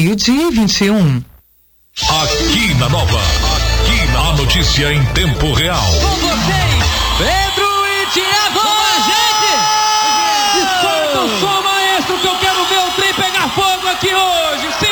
meio-dia e 21. Aqui na Nova, a notícia em tempo real. Com vocês, Pedro e Thiago. Vamos, gente! E solta o som, maestro, que eu quero ver o trem pegar fogo aqui hoje.